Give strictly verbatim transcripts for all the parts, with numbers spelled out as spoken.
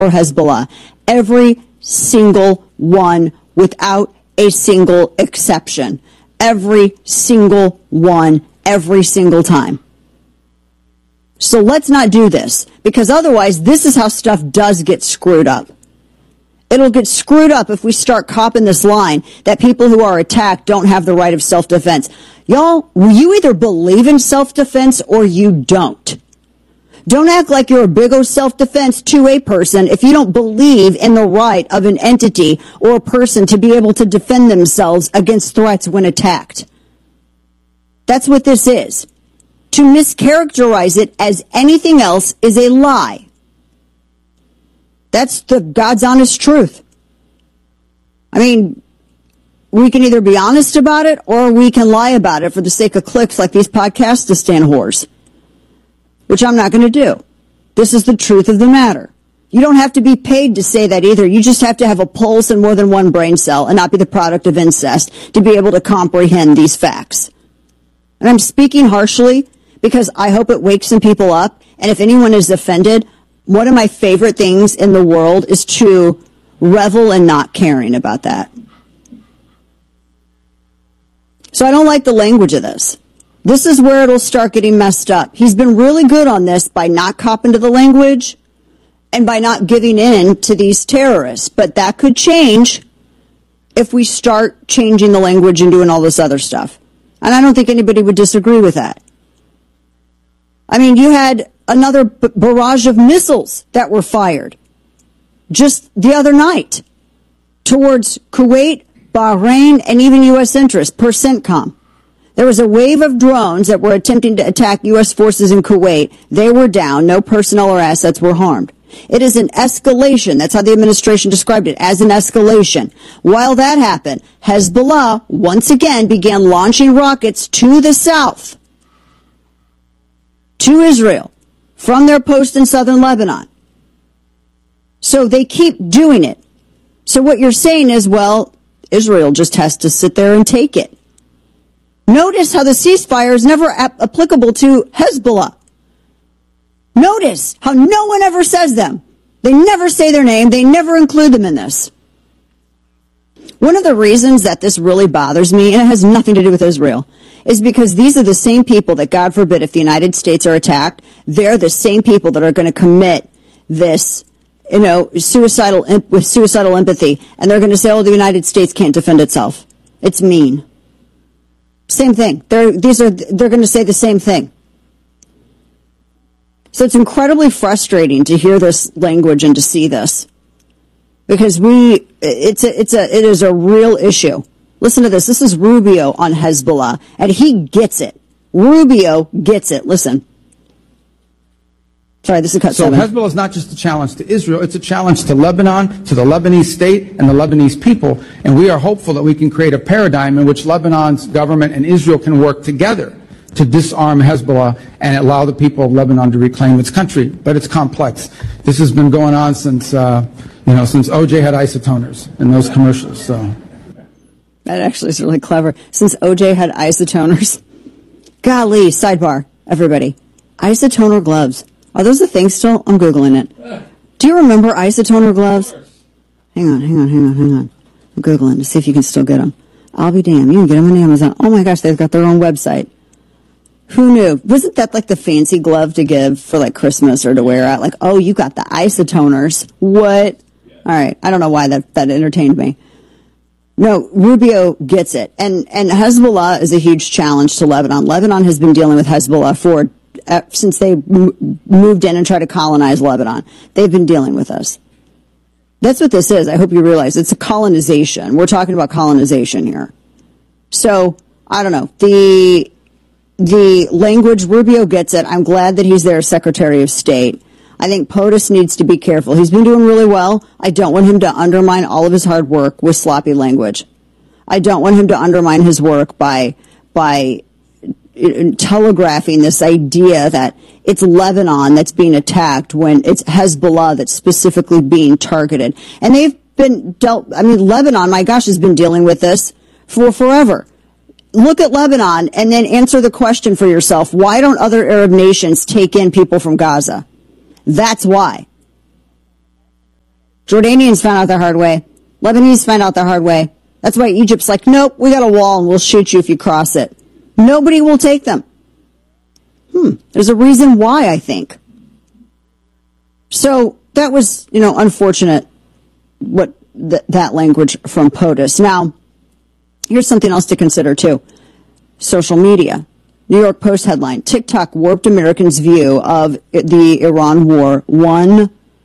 or Hezbollah. Every single one, without a single exception. Every single one, every single time. So let's not do this, because otherwise this is how stuff does get screwed up. It'll get screwed up if we start copping this line that people who are attacked don't have the right of self-defense. Y'all, you either believe in self-defense or you don't. Don't act like you're a big old self-defense to a person if you don't believe in the right of an entity or a person to be able to defend themselves against threats when attacked. That's what this is. To mischaracterize it as anything else is a lie. That's the God's honest truth. I mean, we can either be honest about it or we can lie about it for the sake of clicks like these podcasts to stand whores. Which I'm not going to do. This is the truth of the matter. You don't have to be paid to say that either. You just have to have a pulse and more than one brain cell and not be the product of incest to be able to comprehend these facts. And I'm speaking harshly because I hope it wakes some people up. And if anyone is offended, one of my favorite things in the world is to revel in not caring about that. So I don't like the language of this. This is where it'll start getting messed up. He's been really good on this by not copping to the language and by not giving in to these terrorists. But that could change if we start changing the language and doing all this other stuff. And I don't think anybody would disagree with that. I mean, you had another b- barrage of missiles that were fired just the other night towards Kuwait, Bahrain, and even U S interests per CENTCOM. There was a wave of drones that were attempting to attack U S forces in Kuwait. They were down. No personnel or assets were harmed. It is an escalation. That's how the administration described it, as an escalation. While that happened, Hezbollah once again began launching rockets to the south, to Israel, from their post in southern Lebanon. So they keep doing it. So what you're saying is, well, Israel just has to sit there and take it. Notice how the ceasefire is never ap- applicable to Hezbollah. Notice how no one ever says them. They never say their name. They never include them in this. One of the reasons that this really bothers me, and it has nothing to do with Israel, is because these are the same people that, God forbid, if the United States are attacked, they're the same people that are going to commit this, you know, suicidal, with suicidal empathy. And they're going to say, oh, the United States can't defend itself. It's mean. Same thing. They're, these are, they're going to say the same thing. So it's incredibly frustrating to hear this language and to see this. Because we, it's a, it's a, it is a real issue. Listen to this. This is Rubio on Hezbollah, and he gets it. Rubio gets it. Listen. Sorry, this is cut so seven. Hezbollah is not just a challenge to Israel, it's a challenge to Lebanon, to the Lebanese state and the Lebanese people, and we are hopeful that we can create a paradigm in which Lebanon's government and Israel can work together to disarm Hezbollah and allow the people of Lebanon to reclaim its country. But it's complex. This has been going on since, uh, you know, since O J had isotoners in those commercials. So that actually is really clever. Since O J had isotoners. Golly, sidebar, everybody. Isotoner gloves. Are those a thing still? I'm Googling it. Do you remember isotoner gloves? Hang on, hang on, hang on, hang on. I'm Googling to see if you can still get them. I'll be damned. You can get them on Amazon. Oh my gosh, they've got their own website. Who knew? Wasn't that like the fancy glove to give for like Christmas or to wear out? Like, oh, you got the isotoners. What? Yeah. All right. I don't know why that, that entertained me. No, Rubio gets it. And, and Hezbollah is a huge challenge to Lebanon. Lebanon has been dealing with Hezbollah for, uh, since they m- moved in and tried to colonize Lebanon. They've been dealing with us. That's what this is. I hope you realize it's a colonization. We're talking about colonization here. So, I don't know. The, the language, Rubio gets it. I'm glad that he's their Secretary of State. I think POTUS needs to be careful. He's been doing really well. I don't want him to undermine all of his hard work with sloppy language. I don't want him to undermine his work by, by telegraphing this idea that it's Lebanon that's being attacked when it's Hezbollah that's specifically being targeted. And they've been dealt, I mean, Lebanon, my gosh, has been dealing with this for forever. Look at Lebanon and then answer the question for yourself. Why don't other Arab nations take in people from Gaza? That's why. Jordanians found out the hard way. Lebanese found out the hard way. That's why Egypt's like, nope, we got a wall and we'll shoot you if you cross it. Nobody will take them. Hmm. There's a reason why, I think. So that was, you know, unfortunate, what th- that language from POTUS. Now, here's something else to consider, too. Social media. New York Post headline, TikTok warped Americans' view of the Iran war one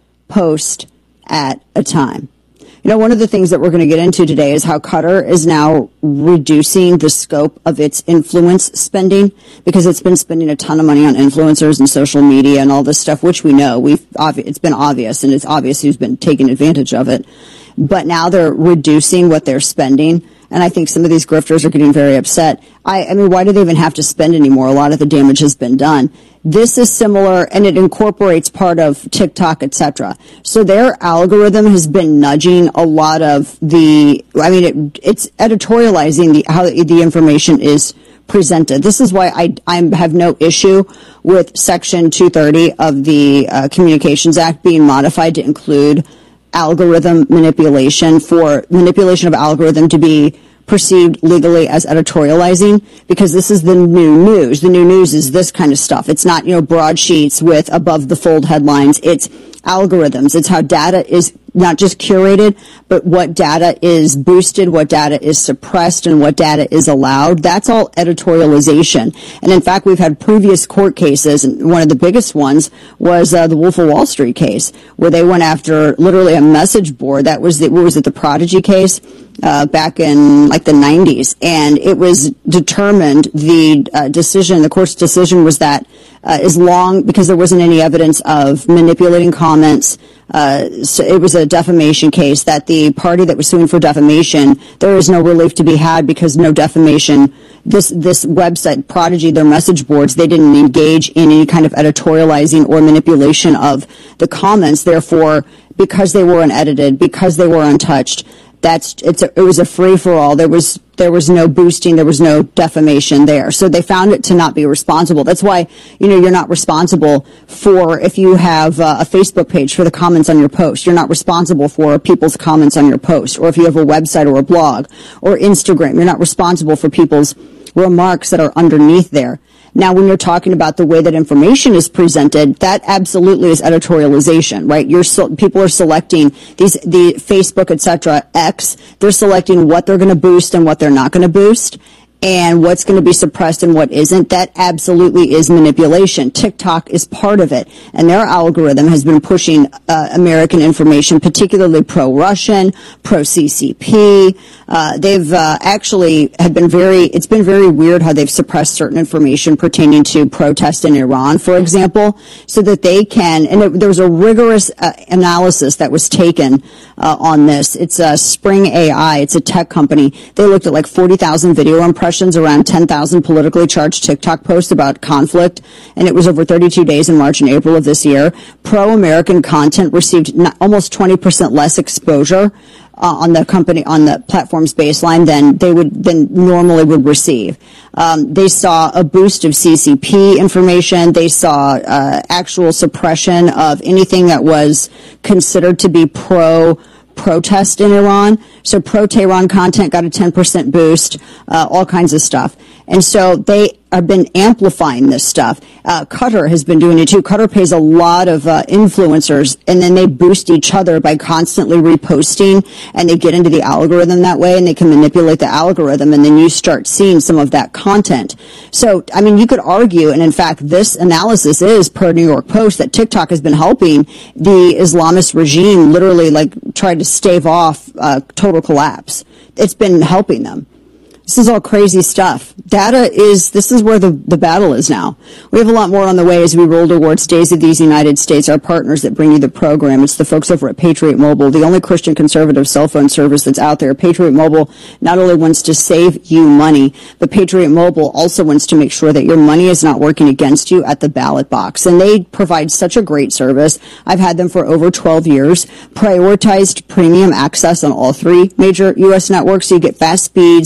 post at a time. You know, one of the things that we're going to get into today is how Qatar is now reducing the scope of its influence spending, because it's been spending a ton of money on influencers and social media and all this stuff, which we know. We've it's been obvious, and it's obvious who's been taking advantage of it. But now they're reducing what they're spending. And I think some of these grifters are getting very upset. I, I mean, why do they even have to spend anymore? A lot of the damage has been done. This is similar, and it incorporates part of TikTok, et cetera. So their algorithm has been nudging a lot of the, I mean, it, it's editorializing the, how the information is presented. This is why I, I have no issue with Section two thirty of the uh, Communications Act being modified to include algorithm manipulation, for manipulation of algorithm to be perceived legally as editorializing, because this is the new news. The new news is this kind of stuff. It's not, you know, broadsheets with above the fold headlines. It's algorithms. It's how data is not just curated, but what data is boosted, what data is suppressed, and what data is allowed. That's all editorialization. And in fact, we've had previous court cases, and one of the biggest ones was uh, the Wolf of Wall Street case, where they went after literally a message board. That was the, what was it, the Prodigy case? Uh, back in like the nineties, and it was determined, the uh, decision, the court's decision was that uh, as long, because there wasn't any evidence of manipulating comments, uh, so it was a defamation case, that the party that was suing for defamation, there is no relief to be had, because no defamation, this, this website, Prodigy, their message boards, they didn't engage in any kind of editorializing or manipulation of the comments. Therefore, because they were unedited, because they were untouched, That's it's a, it was a free for all. There was there was no boosting, there was no defamation there. So they found it to not be responsible. That's why, you know, you're not responsible for, if you have uh, a Facebook page, for the comments on your post. You're not responsible for people's comments on your post. Or if you have a website or a blog or Instagram, you're not responsible for people's remarks that are underneath there. Now, when you're talking about the way that information is presented, that absolutely is editorialization, right? You're so, people are selecting these, the Facebook, et cetera, X. They're selecting what they're going to boost and what they're not going to boost, and what's going to be suppressed and what isn't. That absolutely is manipulation. TikTok is part of it, and their algorithm has been pushing uh, American information, particularly pro-Russian, pro-C C P. Uh, they've uh, actually have been very, it's been very weird how they've suppressed certain information pertaining to protest in Iran, for example, so that they can, and it, there was a rigorous uh, analysis that was taken uh, on this. It's uh, Spring A I. It's a tech company. They looked at like forty thousand video impressions, around ten thousand politically charged TikTok posts about conflict, and it was over thirty-two days in March and April of this year. Pro-American content received not, almost twenty percent less exposure uh, on the company, on the platform's baseline than they would, than normally would receive. Um, they saw a boost of C C P information. They saw uh, actual suppression of anything that was considered to be pro protest in Iran. So pro-Tehran content got a ten percent boost, uh, all kinds of stuff. And so they have been amplifying this stuff. Uh, Qatar has been doing it too. Qatar pays a lot of uh, influencers, and then they boost each other by constantly reposting, and they get into the algorithm that way, and they can manipulate the algorithm, and then you start seeing some of that content. So, I mean, you could argue, and in fact, this analysis is per New York Post, that TikTok has been helping the Islamist regime literally like try to stave off uh, total collapse. It's been helping them. This is all crazy stuff. Data is, this is where the, the battle is now. We have a lot more on the way as we roll towards Days of These United States, our partners that bring you the program. It's the folks over at Patriot Mobile, the only Christian conservative cell phone service that's out there. Patriot Mobile not only wants to save you money, but Patriot Mobile also wants to make sure that your money is not working against you at the ballot box. And they provide such a great service. I've had them for over twelve years. Prioritized premium access on all three major U S networks, so you get fast speeds, depending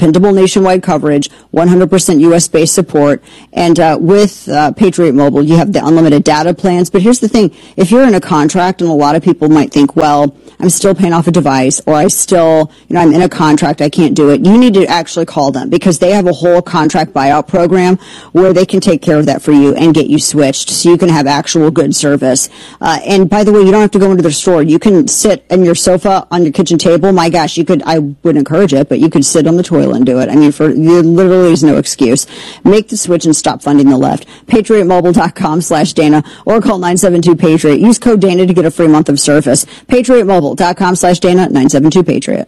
dependable nationwide coverage, one hundred percent U S-based support, and uh, with uh, Patriot Mobile, you have the unlimited data plans. But here's the thing. If you're in a contract, and a lot of people might think, well, I'm still paying off a device, or I still, you know, I'm in a contract, I can't do it. You need to actually call them, because they have a whole contract buyout program where they can take care of that for you and get you switched so you can have actual good service. Uh, and by the way, you don't have to go into their store. You can sit in your sofa on your kitchen table. My gosh, you could, I would encourage it, but you could sit on the toilet and do it. I mean, for you literally is no excuse. Make the switch and stop funding the left. PatriotMobile.com slash Dana or call nine seven two Patriot. Use code Dana to get a free month of service. PatriotMobile.com slash Dana, nine seven two Patriot.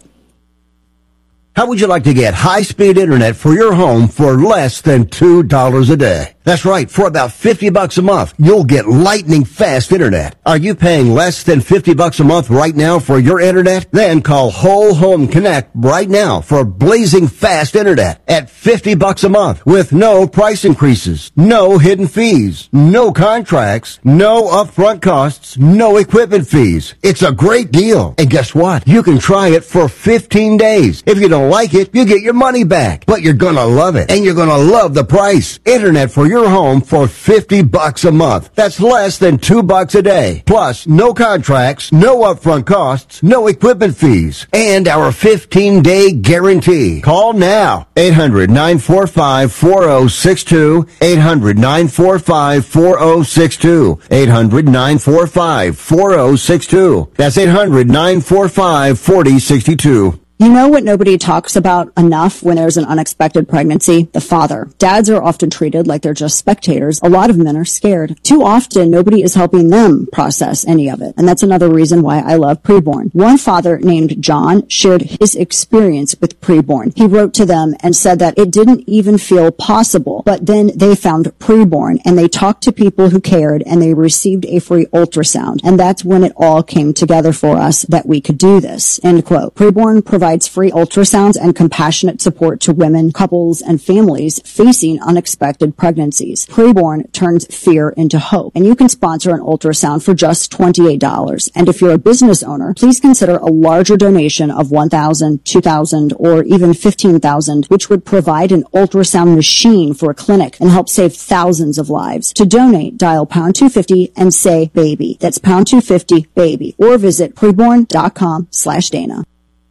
How would you like to get high-speed internet for your home for less than two dollars a day? That's right. For about fifty bucks a month, you'll get lightning-fast internet. Are you paying less than fifty bucks a month right now for your internet? Then call Whole Home Connect right now for blazing fast internet at fifty bucks a month with no price increases, no hidden fees, no contracts, no upfront costs, no equipment fees. It's a great deal. And guess what? You can try it for fifteen days. If you don't like it, you get your money back. But you're gonna love it, and you're gonna love the price. Internet for your home for fifty bucks a month. That's less than two bucks a day. Plus, no contracts, no upfront costs, no equipment fees, and our fifteen-day guarantee. Call now. eight hundred, nine four five, four oh six two. eight hundred, nine four five, four oh six two. eight hundred, nine four five, four oh six two. That's eight hundred, nine four five, four oh six two. You know what nobody talks about enough when there's an unexpected pregnancy? The father. Dads are often treated like they're just spectators. A lot of men are scared. Too often, nobody is helping them process any of it. And that's another reason why I love Preborn. One father named John shared his experience with Preborn. He wrote to them and said that it didn't even feel possible. But then they found Preborn, and they talked to people who cared, and they received a free ultrasound. And that's when it all came together for us that we could do this. End quote. Preborn provides free ultrasounds and compassionate support to women, couples, and families facing unexpected pregnancies. Preborn turns fear into hope, and you can sponsor an ultrasound for just twenty-eight dollars. And if you're a business owner, please consider a larger donation of one thousand dollars, two thousand dollars, or even fifteen thousand dollars, which would provide an ultrasound machine for a clinic and help save thousands of lives. To donate, dial pound two fifty and say baby. That's pound two fifty baby, or visit preborn.com slash Dana.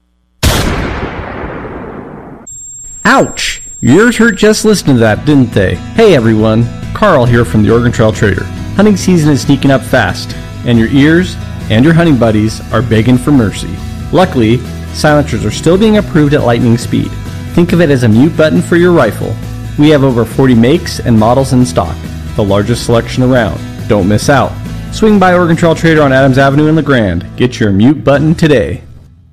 Ouch! Your ears hurt just listening to that, didn't they? Hey everyone, Carl here from the Oregon Trail Trader. Hunting season is sneaking up fast, and your ears and your hunting buddies are begging for mercy. Luckily, silencers are still being approved at lightning speed. Think of it as a mute button for your rifle. We have over forty makes and models in stock, the largest selection around. Don't miss out. Swing by Oregon Trail Trader on Adams Avenue in La Grande. Get your mute button today.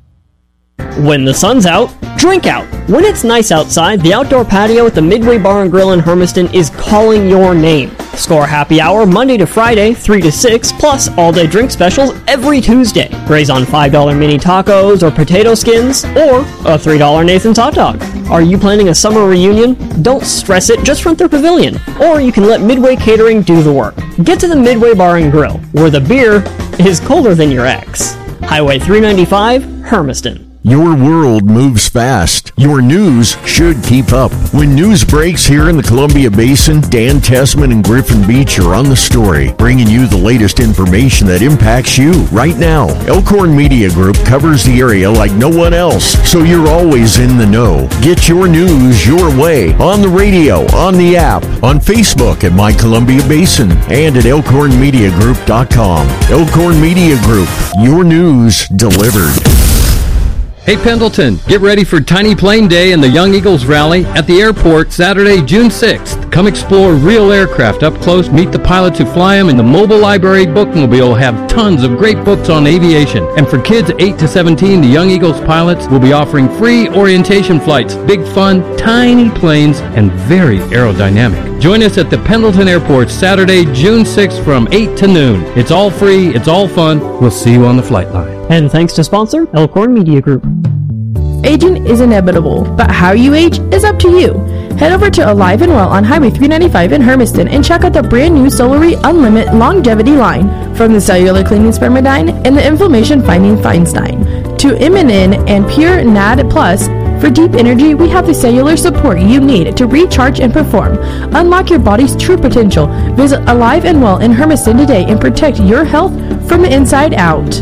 When the sun's out, drink out. When it's nice outside, the outdoor patio at the Midway Bar and Grill in Hermiston is calling your name. Score happy hour Monday to Friday, three to six, plus all-day drink specials every Tuesday. Graze on five dollar mini tacos or potato skins, or a three dollar Nathan's hot dog. Are you planning a summer reunion? Don't stress it, just rent their pavilion. Or you can let Midway Catering do the work. Get to the Midway Bar and Grill, where the beer is colder than your ex. Highway three ninety-five, Hermiston. Your world moves fast. Your news should keep up. When news breaks here in the Columbia Basin, Dan Tessman and Griffin Beach are on the story, bringing you the latest information that impacts you right now. Elkhorn Media Group covers the area like no one else, so you're always in the know. Get your news your way on the radio, on the app, on Facebook at My Columbia Basin, and at elkhorn media group dot com. Elkhorn Media Group, your news delivered. Hey Pendleton, get ready for Tiny Plane Day and the Young Eagles Rally at the airport Saturday, June sixth. Come explore real aircraft up close, meet the pilots who fly them, and the mobile library bookmobile will have tons of great books on aviation. And for kids eight to seventeen, the Young Eagles pilots will be offering free orientation flights, big fun, tiny planes, and very aerodynamic. Join us at the Pendleton Airport Saturday, June sixth from eight to noon. It's all free, it's all fun. We'll see you on the flight line. And thanks to sponsor, Elkhorn Media Group. Aging is inevitable, but how you age is up to you. Head over to Alive and Well on Highway three ninety-five in Hermiston and check out the brand new Solary Unlimited Longevity line. From the cellular cleaning Spermidine and the inflammation fighting Feinstein to Immunin and Pure N A D Plus, For deep energy, we have the cellular support you need to recharge and perform. Unlock your body's true potential. Visit Alive and Well in Hermiston today and protect your health from the inside out.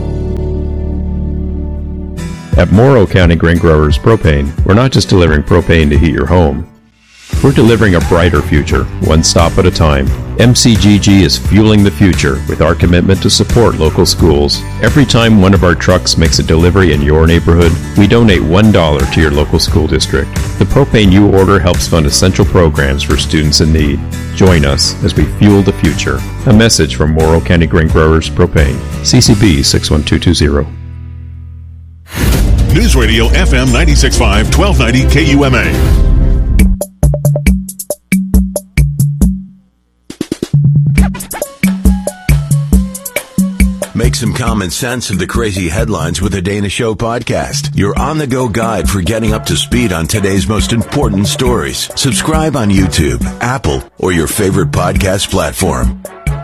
At Morrow County Grain Growers Propane, we're not just delivering propane to heat your home. We're delivering a brighter future, one stop at a time. M C G G is fueling the future with our commitment to support local schools. Every time one of our trucks makes a delivery in your neighborhood, we donate one dollar to your local school district. The propane you order helps fund essential programs for students in need. Join us as we fuel the future. A message from Morrow County Grain Growers Propane. C C B six one two two zero. News Radio F M ninety-six point five, twelve ninety K U M A. Make some common sense of the crazy headlines with the Dana Show podcast. Your on-the-go guide for getting up to speed on today's most important stories. Subscribe on YouTube, Apple, or your favorite podcast platform.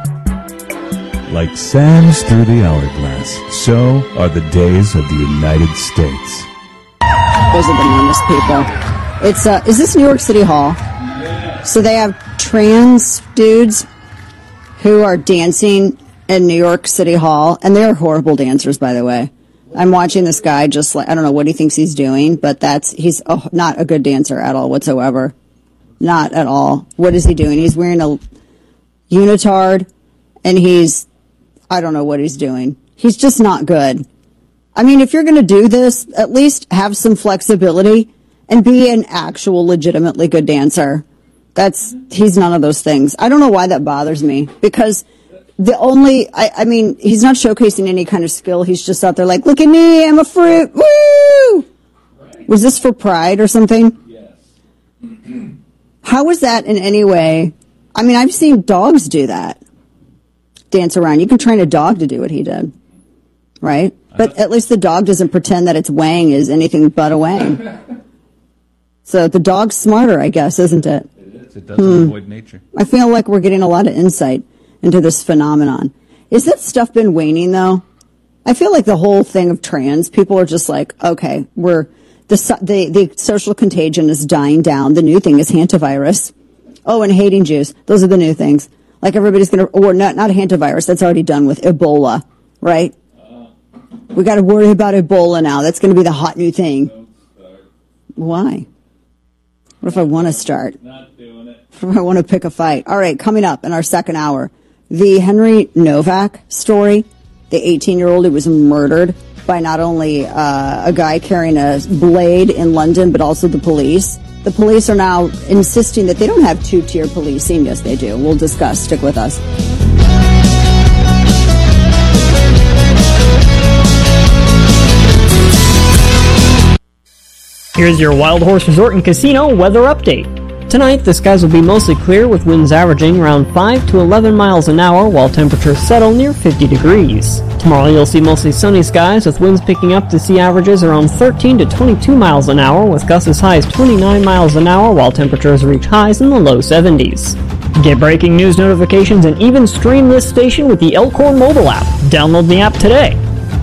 Like sands through the hourglass, so are the days of the United States. Those are bananas, people. It's uh, is this New York City Hall? So they have trans dudes who are dancing in New York City Hall, and they're horrible dancers, by the way. I'm watching this guy just like, I don't know what he thinks he's doing, but that's, he's oh, not a good dancer at all whatsoever. Not at all. What is he doing? He's wearing a unitard, and he's, I don't know what he's doing. He's just not good. I mean, if you're going to do this, at least have some flexibility and be an actual legitimately good dancer. That's, he's none of those things. I don't know why that bothers me, because the only, I, I mean, he's not showcasing any kind of skill. He's just out there like, look at me, I'm a fruit. Woo! Right. Was this for pride or something? Yes. How was that in any way? I mean, I've seen dogs do that. Dance around. You can train a dog to do what he did. Right? But at least the dog doesn't pretend that its wang is anything but a wang. So the dog's smarter, I guess, isn't it? It is. It doesn't hmm. avoid nature. I feel like we're getting a lot of insight into this phenomenon. Is that stuff been waning, though? I feel like the whole thing of trans, people are just like, okay, we're the the, the social contagion is dying down. The new thing is hantavirus. Oh, and hating Jews. Those are the new things. Like everybody's going to, or not, not hantavirus. That's already done with Ebola, right? Uh, we got to worry about Ebola now. That's going to be the hot new thing. Why? What if I want to start? Not doing it. What if I want to pick a fight? All right, coming up in our second hour. The Henry Novak story, the eighteen-year-old who was murdered by not only uh, a guy carrying a blade in London, but also the police. The police are now insisting that they don't have two-tier policing. Yes, they do. We'll discuss. Stick with us. Here's your Wild Horse Resort and Casino weather update. Tonight, the skies will be mostly clear with winds averaging around five to eleven miles an hour while temperatures settle near fifty degrees. Tomorrow, you'll see mostly sunny skies with winds picking up to see averages around thirteen to twenty-two miles an hour with gusts as high as twenty-nine miles an hour while temperatures reach highs in the low seventies. Get breaking news notifications and even stream this station with the Elkhorn mobile app. Download the app today.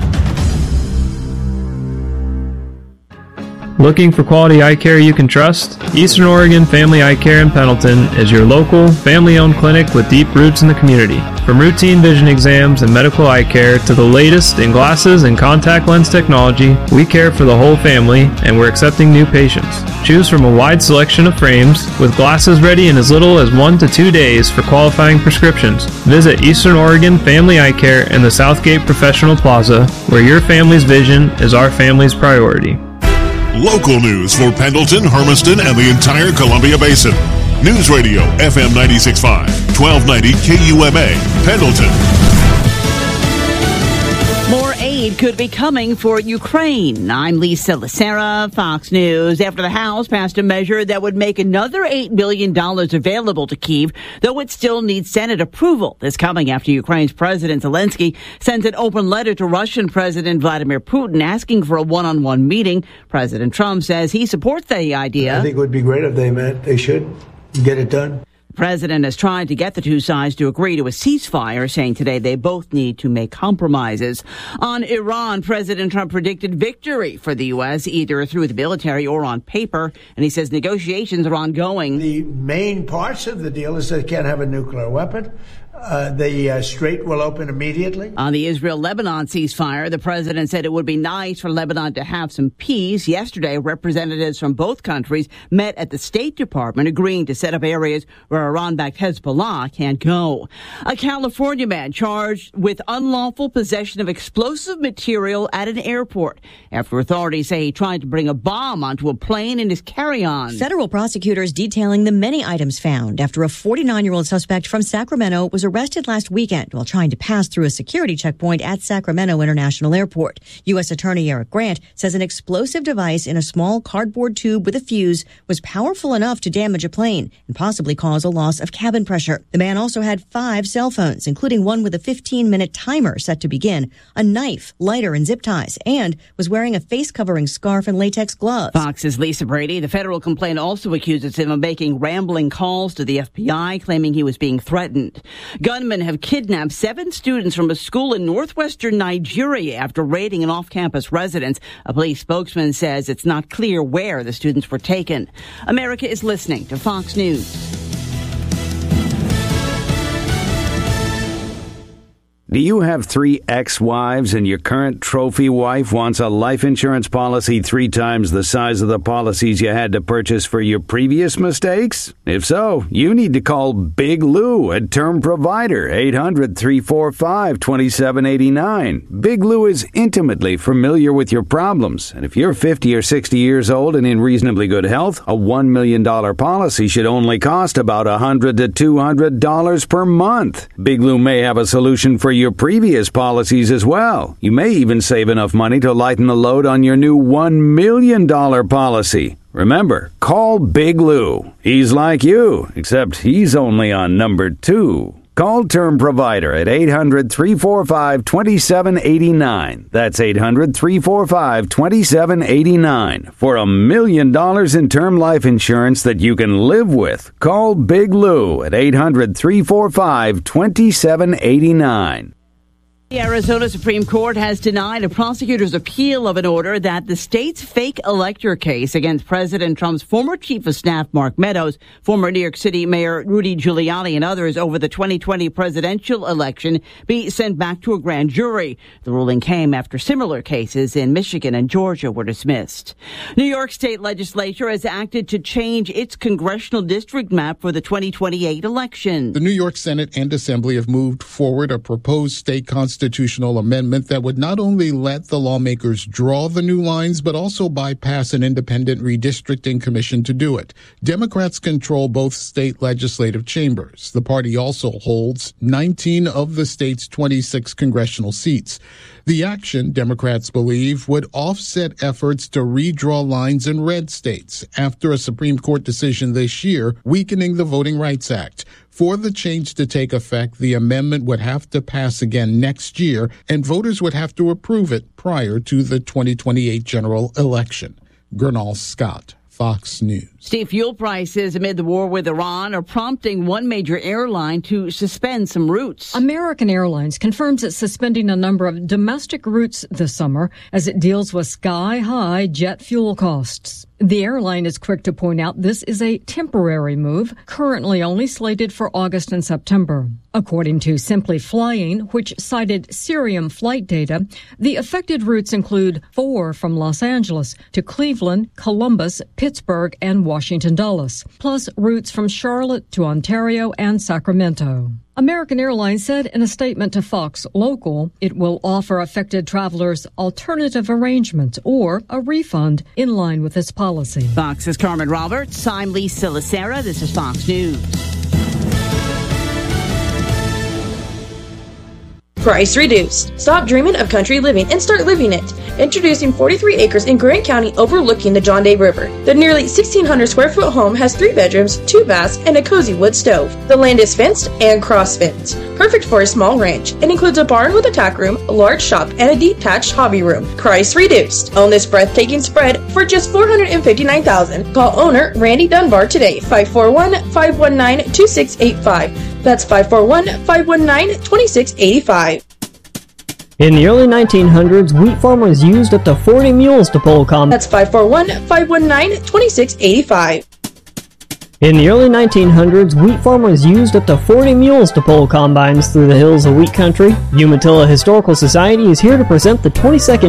Looking for quality eye care you can trust? Eastern Oregon Family Eye Care in Pendleton is your local, family-owned clinic with deep roots in the community. From routine vision exams and medical eye care to the latest in glasses and contact lens technology, we care for the whole family and we're accepting new patients. Choose from a wide selection of frames with glasses ready in as little as one to two days for qualifying prescriptions. Visit Eastern Oregon Family Eye Care in the Southgate Professional Plaza, where your family's vision is our family's priority. Local news for Pendleton, Hermiston, and the entire Columbia Basin. News Radio F M ninety-six point five, twelve ninety K U M A, Pendleton. More aid could be coming for Ukraine. I'm Lisa Lacera, Fox News. After the House passed a measure that would make another eight billion dollars available to Kyiv, though it still needs Senate approval. This coming after Ukraine's President Zelensky sent an open letter to Russian President Vladimir Putin asking for a one-on-one meeting. President Trump says he supports the idea. I think it would be great if they met. They should get it done. The president has tried to get the two sides to agree to a ceasefire, saying today they both need to make compromises. On Iran, President Trump predicted victory for the U S either through the military or on paper, and he says negotiations are ongoing. The main parts of the deal is they can't have a nuclear weapon. Uh, the uh, strait will open immediately. On the Israel-Lebanon ceasefire, the president said it would be nice for Lebanon to have some peace. Yesterday, representatives from both countries met at the State Department, agreeing to set up areas where Iran-backed Hezbollah can't go. A California man charged with unlawful possession of explosive material at an airport after authorities say he tried to bring a bomb onto a plane in his carry-on. Federal prosecutors detailing the many items found after a forty-nine-year-old suspect from Sacramento was arrested last weekend while trying to pass through a security checkpoint at Sacramento International Airport. U S Attorney Eric Grant says an explosive device in a small cardboard tube with a fuse was powerful enough to damage a plane and possibly cause a loss of cabin pressure. The man also had five cell phones, including one with a fifteen-minute timer set to begin, a knife, lighter, and zip ties, and was wearing a face-covering scarf and latex gloves. Fox's Lisa Brady. The federal complaint also accuses him of making rambling calls to the F B I, claiming he was being threatened. Gunmen have kidnapped seven students from a school in northwestern Nigeria after raiding an off-campus residence. A police spokesman says it's not clear where the students were taken. America is listening to Fox News. Do you have three ex-wives and your current trophy wife wants a life insurance policy three times the size of the policies you had to purchase for your previous mistakes? If so, you need to call Big Lou at Term Provider, eight hundred, three four five, two seven eight nine. Big Lou is intimately familiar with your problems, and if you're fifty or sixty years old and in reasonably good health, a one million dollars policy should only cost about one hundred to two hundred dollars per month. Big Lou may have a solution for you your previous policies as well. You may even save enough money to lighten the load on your new one million dollars policy. Remember, call Big Lou. He's like you, except he's only on number two. Call Term Provider at eight hundred, three four five, two seven eight nine. That's eight hundred, three four five, two seven eight nine. For a million dollars in term life insurance that you can live with. Call Big Lou at eight hundred, three four five, two seven eight nine. The Arizona Supreme Court has denied a prosecutor's appeal of an order that the state's fake elector case against President Trump's former chief of staff, Mark Meadows, former New York City Mayor Rudy Giuliani, and others over the twenty twenty presidential election be sent back to a grand jury. The ruling came after similar cases in Michigan and Georgia were dismissed. New York State legislature has acted to change its congressional district map for the twenty twenty-eight election. The New York Senate and Assembly have moved forward a proposed state constitution constitutional amendment that would not only let the lawmakers draw the new lines, but also bypass an independent redistricting commission to do it. Democrats control both state legislative chambers. The party also holds nineteen of the state's twenty-six congressional seats. The action, Democrats believe, would offset efforts to redraw lines in red states after a Supreme Court decision this year weakening the Voting Rights Act. For the change to take effect, the amendment would have to pass again next year, and voters would have to approve it prior to the twenty twenty-eight general election. Gernal Scott, Fox News. Steve, fuel prices amid the war with Iran are prompting one major airline to suspend some routes. American Airlines confirms it's suspending a number of domestic routes this summer as it deals with sky-high jet fuel costs. The airline is quick to point out this is a temporary move, currently only slated for August and September. According to Simply Flying, which cited Cirium flight data, the affected routes include four from Los Angeles to Cleveland, Columbus, Pittsburgh, and Washington Dulles, plus routes from Charlotte to Ontario and Sacramento. American Airlines said in a statement to Fox Local it will offer affected travelers alternative arrangements or a refund in line with its policy. Fox's Carmen Roberts. I'm Lisa Lacera. This is Fox News. Price reduced. Stop dreaming of country living and start living it. Introducing forty-three acres in Grant County overlooking the John Day River. The nearly sixteen hundred square foot home has three bedrooms, two baths, and a cozy wood stove. The land is fenced and cross-fenced. Perfect for a small ranch. It includes a barn with a tack room, a large shop, and a detached hobby room. Price reduced. Own this breathtaking spread for just four hundred fifty-nine thousand dollars. Call owner Randy Dunbar today, five four one, five one nine, two six eight five. That's five four one, five one nine, two six eight five. In the early nineteen hundreds, wheat farmers used up to forty mules to pull combines. That's five four one, five one nine, two six eight five. In the early nineteen hundreds, wheat farmers used up to forty mules to pull combines through the hills of wheat country. Umatilla Historical Society is here to present the twenty-second